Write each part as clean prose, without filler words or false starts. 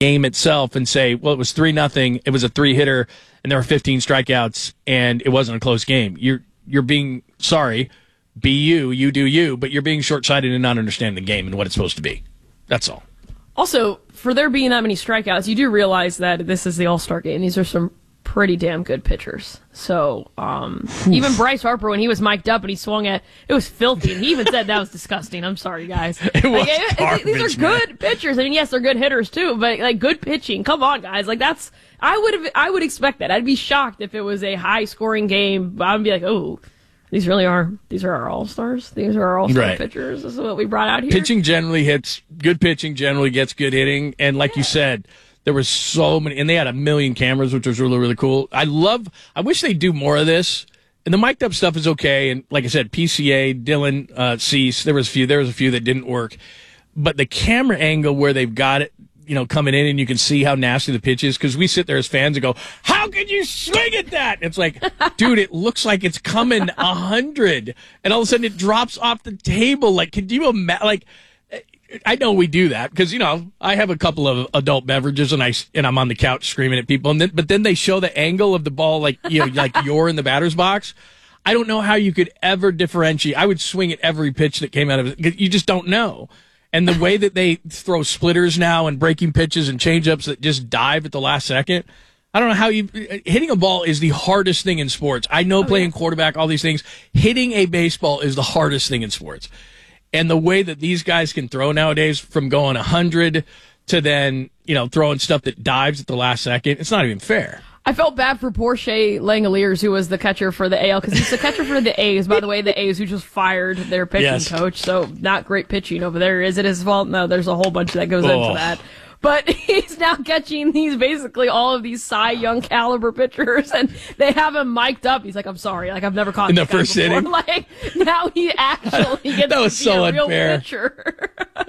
game itself and say, well, it was 3-0, it was a 3-hitter, and there were 15 strikeouts, and it wasn't a close game. You're being, sorry, be you do you, but you're being short-sighted and not understanding the game and what it's supposed to be. That's all. Also, for there being that many strikeouts, you do realize that this is the All-Star game. These are some pretty damn good pitchers. So, even Bryce Harper, when he was mic'd up and he swung at, it was filthy. And he even said that was disgusting. I'm sorry, guys. It was garbage, these are good pitchers. I mean, yes, they're good hitters too, but like good pitching. Come on, guys. Like that's, I would expect that. I'd be shocked if it was a high scoring game. I would be like, oh, these are our all-stars. These are our all-star pitchers. This is what we brought out here. Pitching generally hits, good pitching generally gets good hitting. And like you said, there was so many, and they had 1 million cameras, which was really, really cool. I wish they'd do more of this. And the mic'd up stuff is okay. And like I said, PCA, Dylan Cease, there was a few that didn't work. But the camera angle where they've got it, coming in and you can see how nasty the pitch is, because we sit there as fans and go, how could you swing at that? It's like, dude, it looks like it's coming 100. And all of a sudden it drops off the table. Like, could you imagine? Like, I know we do that because, I have a couple of adult beverages and I'm on the couch screaming at people. But then they show the angle of the ball like you're in the batter's box. I don't know how you could ever differentiate. I would swing at every pitch that came out of it. You just don't know. And the way that they throw splitters now and breaking pitches and changeups that just dive at the last second, I don't know how hitting a ball is the hardest thing in sports. I know playing quarterback, all these things. Hitting a baseball is the hardest thing in sports. And the way that these guys can throw nowadays, from going 100 to then, throwing stuff that dives at the last second, it's not even fair. I felt bad for Porsche Langoliers, who was the catcher for the AL, because he's the catcher for the A's. By the way, the A's who just fired their pitching coach, so not great pitching over there. Is it his fault? No, there's a whole bunch that goes into that. But he's now catching basically all of these Cy Young caliber pitchers, and they have him mic'd up. He's like, I'm sorry, I've never caught in this the first guy before. inning. Like, now he actually gets that was to be so a real unfair. pitcher.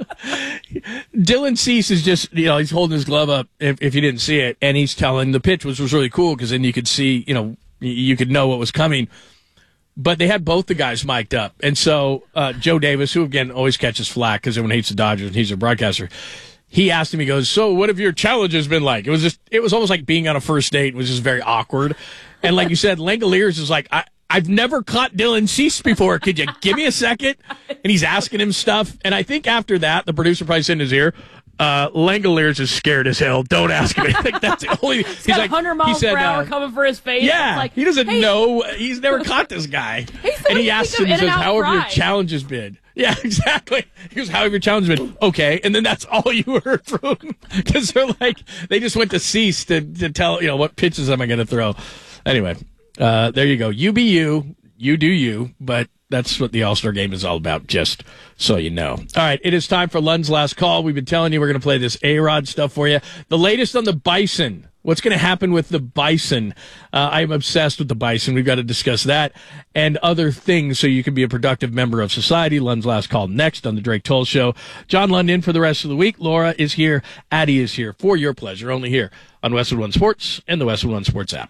Dylan Cease is just, he's holding his glove up if you didn't see it, and he's telling the pitch, which was really cool because then you could see, you could know what was coming. But they had both the guys mic'd up. And so Joe Davis, who, again, always catches flack because everyone hates the Dodgers and he's a broadcaster, he asked him, he goes, so what have your challenges been like? It was almost like being on a first date. It was just very awkward. And like you said, Langoliers is like, I've never caught Dylan Cease before. Could you give me a second? And he's asking him stuff. And I think after that, the producer probably said in his ear, Langoliers is scared as hell. Don't ask me. I think that's the only. He's got 100 miles per hour coming for his face. Yeah, like, he doesn't know. He's never caught this guy. And he asks him, he says, how have your challenges been? Yeah, exactly. He goes, how have your challenges been? Okay. And then that's all you heard from him. Because they just went to Cease to tell, what pitches am I going to throw? Anyway, there you go. You be you do you, but that's what the All-Star game is all about, just so you know. All right, it is time for Lund's Last Call. We've been telling you we're going to play this A-Rod stuff for you. The latest on the Bison. What's going to happen with the Bison? I'm obsessed with the Bison. We've got to discuss that and other things so you can be a productive member of society. Lund's Last Call next on the Drake Toll Show. John Lund in for the rest of the week. Laura is here. Addie is here for your pleasure, only here on Westwood One Sports and the Westwood One Sports app.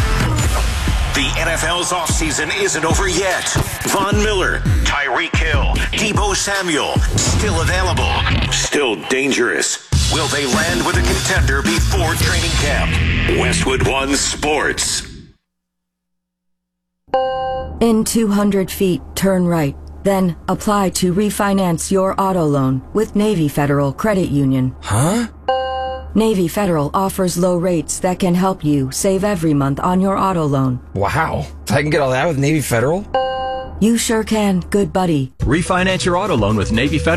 The NFL's offseason isn't over yet. Von Miller, Tyreek Hill, Deebo Samuel, still available, still dangerous. Will they land with a contender before training camp? Westwood One Sports. In 200 feet, turn right. Then apply to refinance your auto loan with Navy Federal Credit Union. Huh? Navy Federal offers low rates that can help you save every month on your auto loan. Wow. I can get all that with Navy Federal? You sure can, good buddy. Refinance your auto loan with Navy Federal.